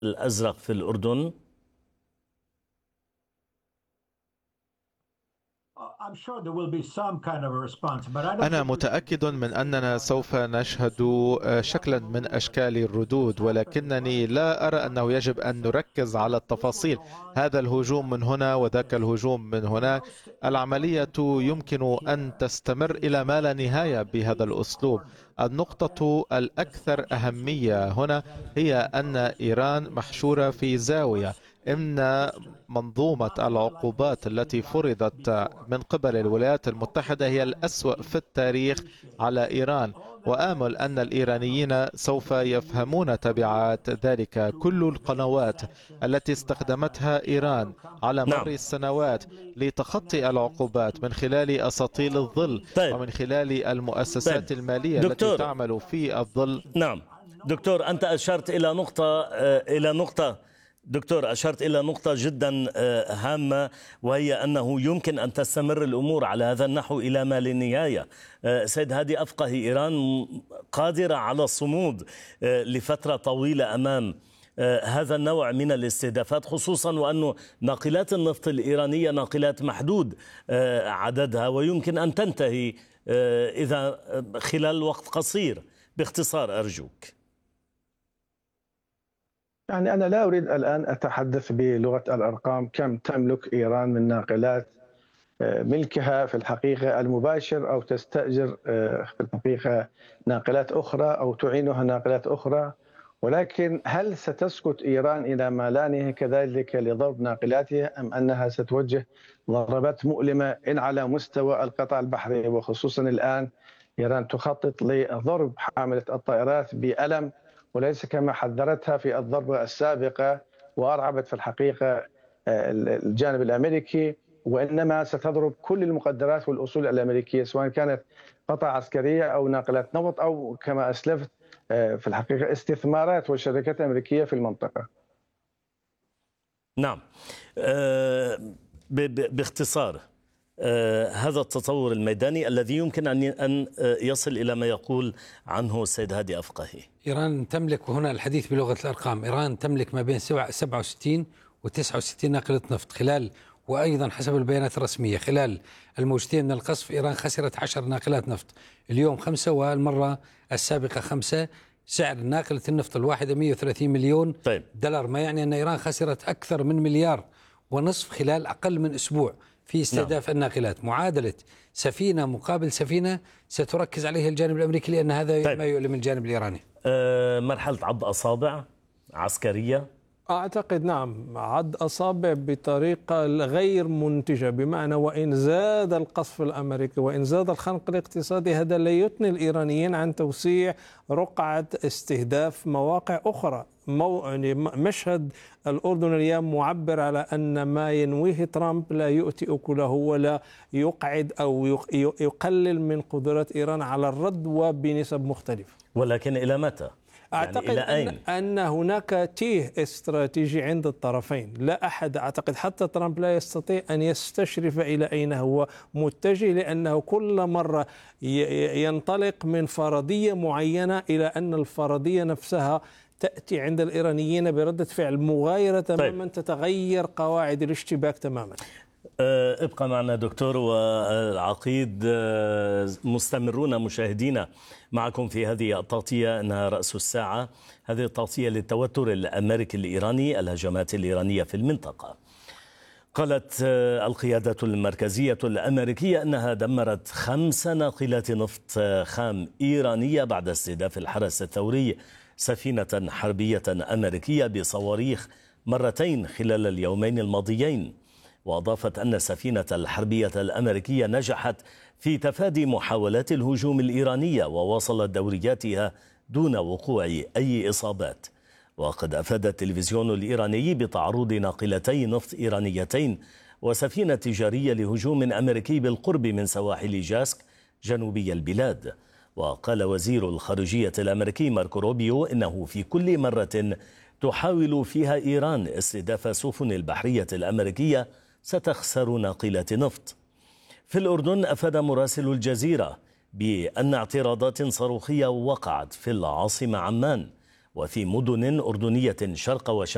الأزرق في الأردن؟ أنا متأكد من أننا سوف نشهد شكلا من أشكال الردود، ولكنني لا أرى أنه يجب أن نركز على التفاصيل. هذا الهجوم من هنا وذاك الهجوم من هنا. العملية يمكن أن تستمر إلى ما لا نهاية بهذا الأسلوب. النقطة الأكثر أهمية هنا هي أن إيران محشورة في زاوية. إن منظومة العقوبات التي فرضت من قبل الولايات المتحدة هي الأسوأ في التاريخ على إيران، وآمل أن الإيرانيين سوف يفهمون تبعات ذلك. كل القنوات التي استخدمتها إيران على مر السنوات لتخطي العقوبات من خلال أساطيل الظل ومن خلال المؤسسات المالية التي تعمل في الظل. نعم دكتور، أنت أشرت إلى نقطة جدا هامة، وهي أنه يمكن أن تستمر الأمور على هذا النحو إلى ما لا نهاية. سيد هادي أفقه، إيران قادرة على الصمود لفترة طويلة أمام هذا النوع من الاستهدافات، خصوصا وأن ناقلات النفط الإيرانية ناقلات محدود عددها، ويمكن أن تنتهي إذا خلال وقت قصير. باختصار أرجوك. يعني أنا لا أريد الآن أتحدث بلغة الأرقام كم تملك إيران من ناقلات ملكها في الحقيقة المباشر، أو تستأجر في الحقيقة ناقلات أخرى أو تعينها ناقلات أخرى. ولكن هل ستسكت إيران إلى ما لا نهاية كذلك لضرب ناقلاتها، أم أنها ستوجه ضربات مؤلمة إن على مستوى القطاع البحري؟ وخصوصا الآن إيران تخطط لضرب حاملة الطائرات بألم، وليس كما حذرتها في الضربة السابقة وأرعبت في الحقيقة الجانب الأمريكي، وإنما ستضرب كل المقدرات والأصول الأمريكية، سواء كانت قطع عسكرية أو ناقلات نفط أو كما أسلفت في الحقيقة استثمارات وشركات أمريكية في المنطقة. نعم، باختصار هذا التطور الميداني الذي يمكن أن يصل إلى ما يقول عنه السيد هادي أفقهي. إيران تملك، وهنا الحديث بلغة الأرقام، إيران تملك ما بين 67 و69 ناقلة نفط خلال، وأيضا حسب البيانات الرسمية خلال الموجتين من القصف إيران خسرت 10 ناقلات نفط، اليوم 5 والمرة السابقة 5. سعر ناقلة النفط الواحدة 130 مليون دولار، ما يعني أن إيران خسرت أكثر من 1.5 مليار خلال أقل من أسبوع في استهداف الناقلات. معادلة سفينة مقابل سفينة ستركز عليها الجانب الأمريكي، لأن هذا ما يؤلم الجانب الإيراني. مرحلة عض أصابع عسكرية، أعتقد نعم، عض أصابع بطريقة غير منتجة، بمعنى وإن زاد القصف الأمريكي وإن زاد الخنق الاقتصادي، هذا لا يثني الإيرانيين عن توسيع رقعة استهداف مواقع أخرى. مشهد الأردن اليوم معبر على أن ما ينويه ترامب لا يؤتي أكله، ولا يقعد أو يقلل من قدرات إيران على الرد وبنسب مختلفة. ولكن إلى متى؟ أعتقد يعني أن هناك تيه استراتيجي عند الطرفين. لا أحد، أعتقد حتى ترامب لا يستطيع أن يستشرف إلى أين هو متجه، لأنه كل مرة ينطلق من فرضية معينة إلى أن الفرضية نفسها تأتي عند الإيرانيين بردة فعل مغايرة تماما، تتغير قواعد الاشتباك تماما. ابقى معنا دكتور والعقيد، مستمرون مشاهدينا معكم في هذه التغطية أنها رأس الساعة، هذه التغطية للتوتر الأمريكي الإيراني، الهجمات الإيرانية في المنطقة. قالت القيادة المركزية الأمريكية أنها دمرت 5 ناقلات نفط خام إيرانية بعد استهداف الحرس الثوري سفينة حربية أمريكية بصواريخ مرتين خلال اليومين الماضيين. وأضافت أن السفينة الحربية الأمريكية نجحت في تفادي محاولات الهجوم الإيرانية، وواصلت دورياتها دون وقوع أي إصابات. وقد أفاد التلفزيون الإيراني بتعرض ناقلتي نفط إيرانيتين وسفينة تجارية لهجوم أمريكي بالقرب من سواحل جاسك جنوبي البلاد. وقال وزير الخارجية الأمريكي ماركو روبيو إنه في كل مرة تحاول فيها إيران استهداف السفن البحرية الأمريكية ستخسر ناقلات نفط. في الأردن أفاد مراسل الجزيرة بأن اعتراضات صاروخية وقعت في العاصمة عمان وفي مدن أردنية شرق وشمال